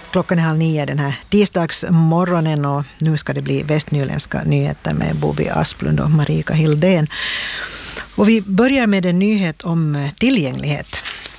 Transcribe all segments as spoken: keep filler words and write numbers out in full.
Klockan är halv nio den här tisdagsmorgonen och nu ska det bli västnyländska nyheter med Bobby Asplund och Marika Hildén. Och vi börjar med en nyhet om tillgänglighet.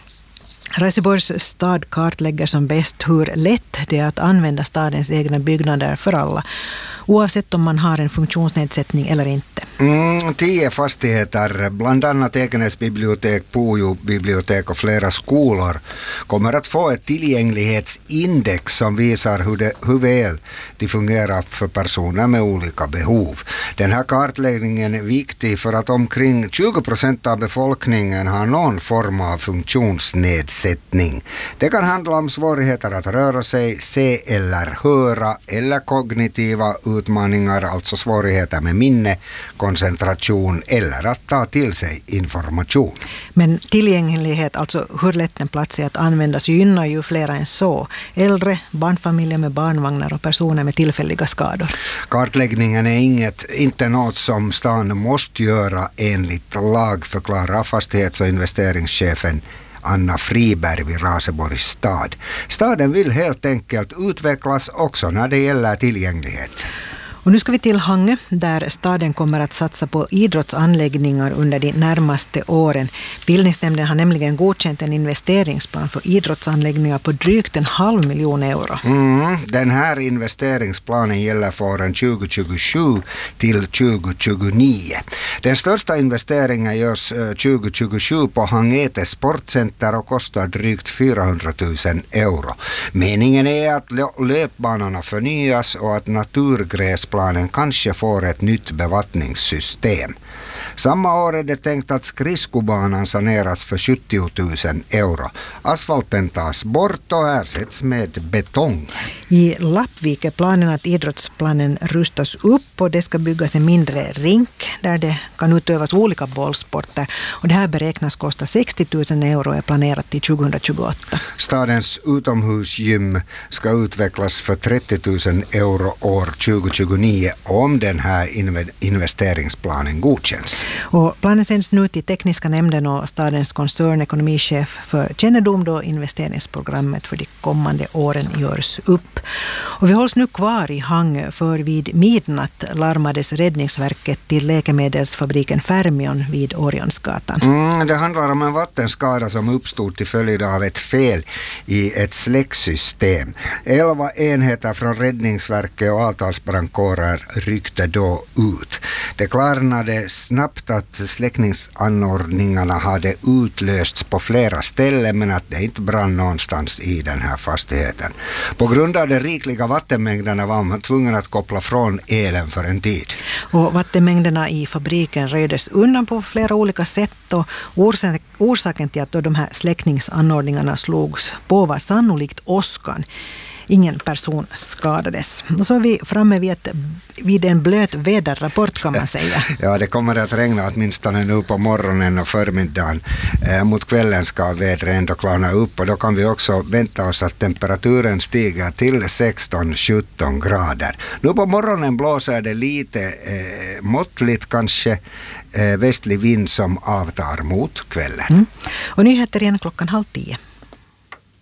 Raseborgs stad kartlägger som bäst hur lätt det är att använda stadens egna byggnader för alla, oavsett om man har en funktionsnedsättning eller inte. Mm, tio fastigheter, bland annat Ekenäs bibliotek, Pujo bibliotek och flera skolor, kommer att få ett tillgänglighetsindex som visar hur, det, hur väl de fungerar för personer med olika behov. Den här kartläggningen är viktig för att omkring tjugo procent av befolkningen har någon form av funktionsnedsättning. Det kan handla om svårigheter att röra sig, se eller höra eller kognitiva utmaningar, alltså svårigheter med minne, koncentration eller att ta till sig information. Men tillgänglighet, alltså hur lätt en plats är att användas, gynnar ju flera än så. Äldre, barnfamiljer med barnvagnar och personer med tillfälliga skador. Kartläggningen är inget, inte något som stan måste göra enligt lag, förklarar fastighets- och investeringschefen Anna Friberg vid Raseborgs stad. Staden vill helt enkelt utvecklas också när det gäller tillgänglighet. Och nu ska vi till Hangö där staden kommer att satsa på idrottsanläggningar under de närmaste åren. Bildningsnämnden har nämligen godkänt en investeringsplan för idrottsanläggningar på drygt en halv miljon euro. Mm, den här investeringsplanen gäller för åren tjugo tjugosju till tjugo tjugonio. Den största investeringen görs tjugo tjugosju på Hangete sportcenter och kostar drygt fyrahundratusen euro. Meningen är att löpbanorna förnyas och att naturgräs planen kanske får ett nytt bevattningssystem. Samma år är det tänkt att skridskobanan saneras för sjuttiotusen euro. Asfalten tas bort och ersätts med betong. I Lappvik är planen att idrottsplanen rustas upp och det ska byggas en mindre rink där det kan utövas olika bollsporter. Och det här beräknas kosta sextiotusen euro och är planerat till tjugohundratjugoåtta. Stadens utomhusgym ska utvecklas för trettiotusen euro år tjugo tjugonio om den här investeringsplanen godkänns. Och planen sänds nu till tekniska nämnden och stadens koncernekonomichef för kännedom då investeringsprogrammet för de kommande åren görs upp. Och vi hålls nu kvar i Hangö för vid midnatt larmades räddningsverket till läkemedelsfabriken Fermion vid Orionsgatan. Mm, det handlar om en vattenskada som uppstod till följd av ett fel i ett släcksystem. Elva enheter från räddningsverket och avtalsbrandkårer ryckte då ut. Det klarnade snabbt att släckningsanordningarna hade utlösts på flera ställen men att det inte brann någonstans i den här fastigheten. På grund av de rikliga vattenmängderna var man tvungen att koppla från elen för en tid. Och vattenmängderna i fabriken röjdes undan på flera olika sätt och orsaken till att då de här släckningsanordningarna slogs på var sannolikt åskan. Ingen person skadades. Och så är vi framme vid, ett, vid en blöt väderrapport kan man säga. Ja, det kommer att regna åtminstone nu på morgonen och förmiddagen. Eh, mot kvällen ska vädret ändå klarna upp och då kan vi också vänta oss att temperaturen stiger till sexton till sjutton grader. Nu på morgonen blåser det lite eh, måttligt kanske eh, västlig vind som avtar mot kvällen. Mm. Och nyheter igen klockan halv tio.